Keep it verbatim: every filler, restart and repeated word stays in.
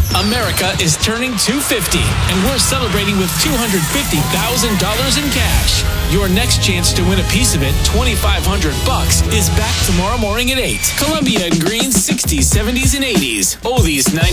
America is turning two hundred fifty, and we're celebrating with two hundred fifty thousand dollars in cash. Your next chance to win a piece of it, twenty-five hundred bucks, is back tomorrow morning at eight. Columbia and Green's sixties, seventies, and eighties. Oldies, nineties.